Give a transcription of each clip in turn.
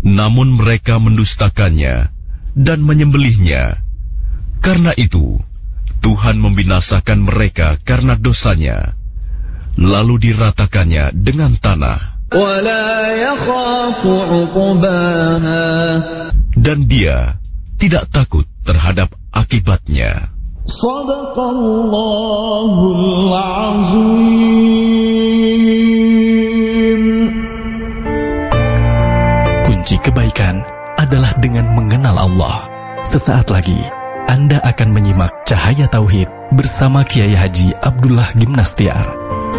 namun mereka mendustakannya dan menyembelihnya. Karena itu, Tuhan membinasakan mereka karena dosanya, lalu diratakannya dengan tanah. Dan dia tidak takut terhadap akibatnya. Shadaqallahul Azim. Kunci kebaikan adalah dengan mengenal Allah. Sesaat lagi Anda akan menyimak Cahaya Tauhid bersama Kiai Haji Abdullah Gimnastiar.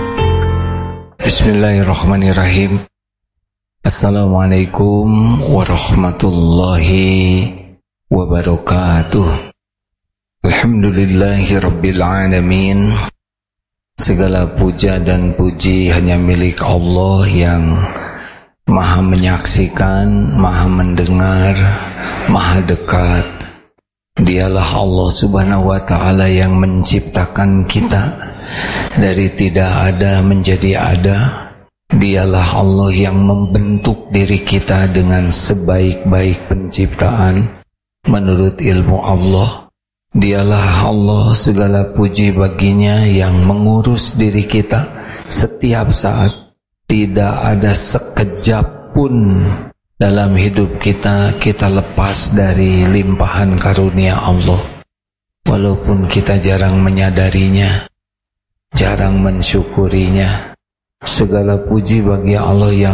Bismillahirrahmanirrahim. Assalamualaikum warahmatullahi wabarakatuh. Alhamdulillahi rabbil alamin. Segala puja dan puji hanya milik Allah yang Maha menyaksikan, Maha mendengar, Maha dekat. Dialah Allah subhanahu wa ta'ala yang menciptakan kita dari tidak ada menjadi ada. Dialah Allah yang membentuk diri kita dengan sebaik-baik penciptaan menurut ilmu Allah. Dialah Allah, segala puji baginya yang mengurus diri kita setiap saat. Tidak ada sekejap pun dalam hidup kita lepas dari limpahan karunia Allah. Walaupun kita jarang menyadarinya, jarang mensyukurinya. Segala puji bagi Allah yang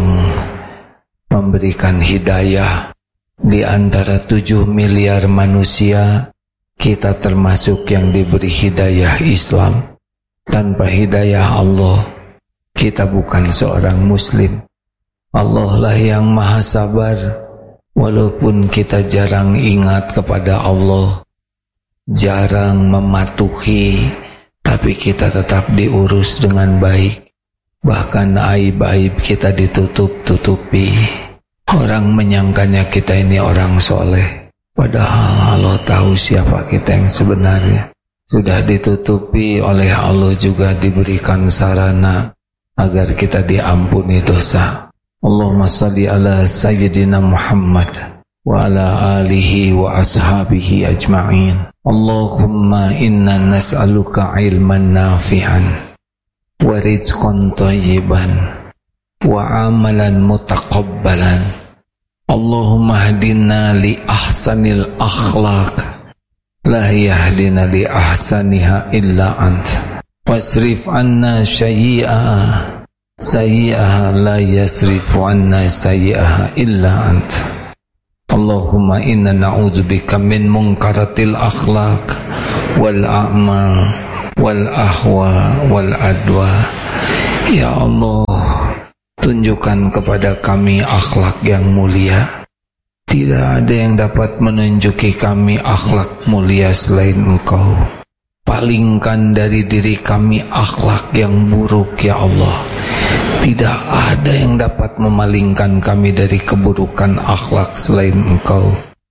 memberikan hidayah. Di antara 7 miliar manusia, kita termasuk yang diberi hidayah Islam. Tanpa hidayah Allah, kita bukan seorang muslim. Allah lah yang maha sabar. Walaupun kita jarang ingat kepada Allah, jarang mematuhi, tapi kita tetap diurus dengan baik. Bahkan aib-aib kita ditutup-tutupi. Orang menyangkanya kita ini orang soleh, padahal Allah tahu siapa kita yang sebenarnya. Sudah ditutupi oleh Allah, juga diberikan sarana agar kita diampuni dosa. Allahumma salli ala Sayyidina Muhammad wa ala alihi wa ashabihi ajma'in. Allahumma inna nas'aluka ilman nafi'an wa rizqan thayyiban wa amalan mutaqabbalan. Allahumma hadina li ahsanil akhlaq la yahdina li ahsaniha illa ant. Wasrif anna sayyi'aha la yasrifu anna sayyi'aha illa ant. Allahumma inna na'udzubika min munkaratil akhlaq wal a'mal wal ahwa wal adwa. Ya Allah, tunjukkan kepada kami akhlak yang mulia. Tidak ada yang dapat menunjuki kami akhlak mulia selain Engkau. Palingkan dari diri kami akhlak yang buruk, ya Allah. Tidak ada yang dapat memalingkan kami dari keburukan akhlak selain Engkau.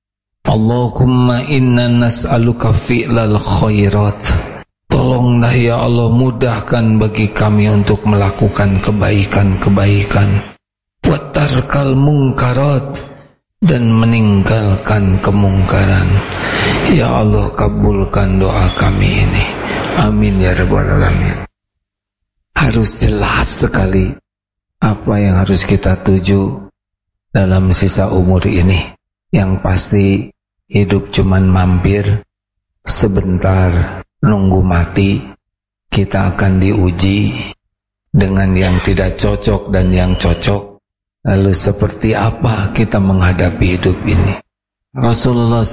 Allahumma inna nas'aluka fi'lal khairat. Tolonglah ya Allah, mudahkan bagi kami untuk melakukan kebaikan-kebaikan. Wa tarkal munkarat, dan meninggalkan kemungkaran. Ya Allah, kabulkan doa kami ini. Amin ya rabbal alamin. Harus jelas sekali apa yang harus kita tuju dalam sisa umur ini. Yang pasti hidup cuman mampir, sebentar, nunggu mati. Kita akan diuji dengan yang tidak cocok dan yang cocok. Lalu seperti apa kita menghadapi hidup ini? Rasulullah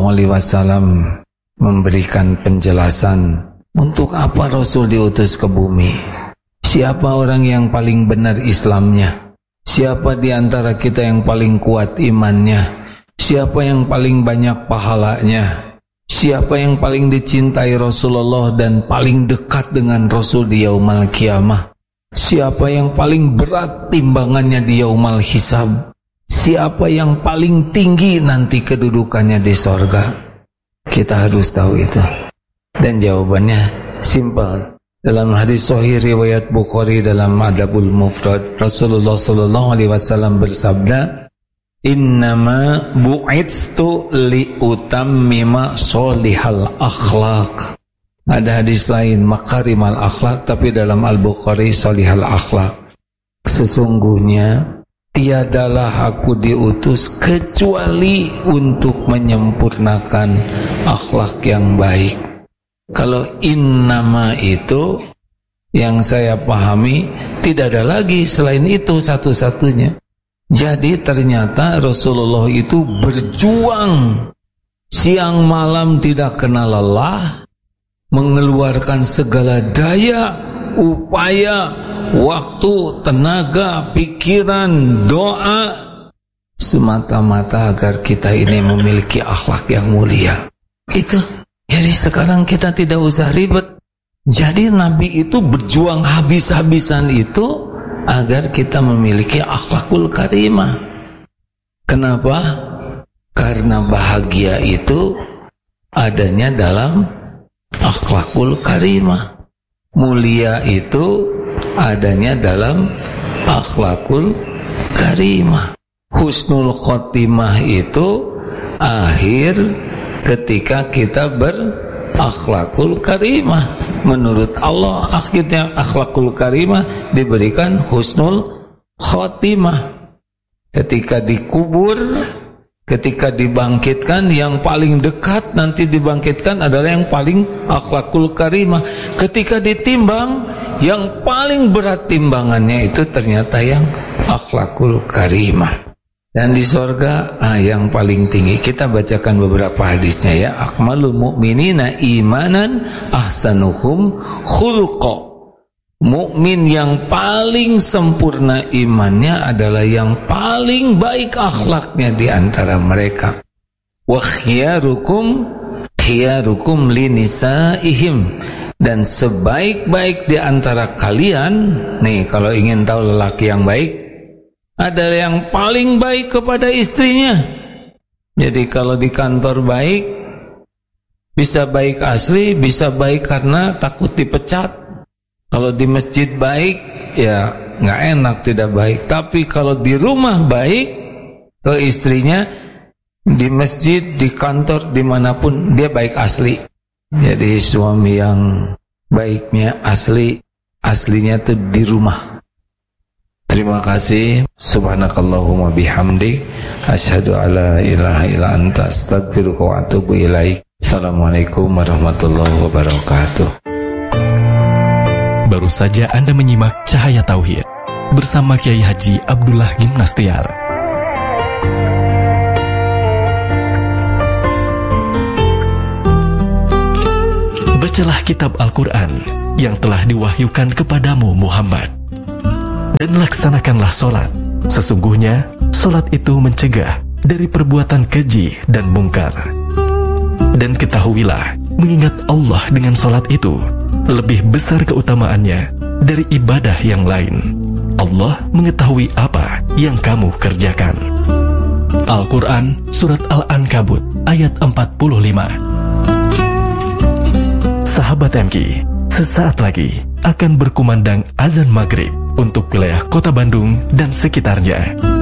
SAW memberikan penjelasan untuk apa Rasul diutus ke bumi. Siapa orang yang paling benar Islamnya? Siapa di antara kita yang paling kuat imannya? Siapa yang paling banyak pahalanya? Siapa yang paling dicintai Rasulullah dan paling dekat dengan Rasul di yaumul qiyamah? Siapa yang paling berat timbangannya di yaumul hisab? Siapa yang paling tinggi nanti kedudukannya di sorga? Kita harus tahu itu. Dan jawabannya simpel. Dalam hadis sahih riwayat Bukhari dalam Adabul Mufrad, Rasulullah SAW bersabda, Innama bu'itstu liutammima sholihal akhlaq. Ada hadis lain makarimal akhlaq, tapi dalam Al-Bukhari sholihal akhlaq. Sesungguhnya tiadalah aku diutus kecuali untuk menyempurnakan akhlak yang baik. Kalau innama itu yang saya pahami, tidak ada lagi selain itu satu-satunya. Jadi ternyata Rasulullah itu berjuang siang malam tidak kenal lelah, mengeluarkan segala daya, upaya, waktu, tenaga, pikiran, doa, semata-mata agar kita ini memiliki akhlak yang mulia. Itu. Jadi sekarang kita tidak usah ribet. Jadi Nabi itu berjuang habis-habisan itu agar kita memiliki akhlakul karimah. Kenapa? Karena bahagia itu adanya dalam akhlakul karimah. Mulia itu adanya dalam akhlakul karimah. Husnul khotimah itu akhir ketika kita berakhlakul karimah. Menurut Allah akhirnya akhlakul karimah diberikan husnul khotimah. Ketika dikubur, ketika dibangkitkan, yang paling dekat nanti dibangkitkan adalah yang paling akhlakul karimah. Ketika ditimbang, yang paling berat timbangannya itu ternyata yang akhlakul karimah. Dan di sorga yang paling tinggi. Kita bacakan beberapa hadisnya ya. Akmalul mu'minina imanan ahsanuhum khuluqa. Mukmin yang paling sempurna imannya adalah yang paling baik akhlaknya di antara mereka. Wa khiyarukum linisaihim. Dan sebaik-baik di antara kalian, nih kalau ingin tahu lelaki yang baik, ada yang paling baik kepada istrinya. Jadi kalau di kantor baik, bisa baik asli, bisa baik karena takut dipecat. Kalau di masjid baik, ya nggak enak tidak baik. Tapi kalau di rumah baik ke istrinya, di masjid, di kantor, dimanapun dia baik asli. Jadi suami yang baiknya aslinya tuh di rumah. Terima kasih. Subhanakallahumma bihamdik, asyhadu alla ilaha illa anta, astaghfiruka wa atubu ilaik. Assalamualaikum warahmatullahi wabarakatuh. Baru saja Anda menyimak Cahaya Tauhid bersama Kiai Haji Abdullah Gimnastiar. Bacalah kitab Al-Quran yang telah diwahyukan kepadamu Muhammad, dan laksanakanlah solat. Sesungguhnya solat itu mencegah dari perbuatan keji dan mungkar. Dan ketahuilah, mengingat Allah dengan solat itu lebih besar keutamaannya dari ibadah yang lain. Allah mengetahui apa yang kamu kerjakan. Al-Quran Surat Al-Ankabut ayat 45. Sahabat MK, sesaat lagi akan berkumandang azan maghrib untuk wilayah Kota Bandung dan sekitarnya.